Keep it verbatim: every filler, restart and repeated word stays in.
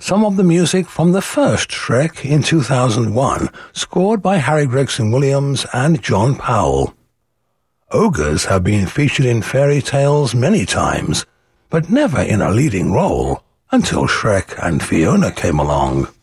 some of the music from the first Shrek in two thousand one, scored by Harry Gregson Williams and John Powell. Ogres have been featured in fairy tales many times, but never in a leading role until Shrek and Fiona came along.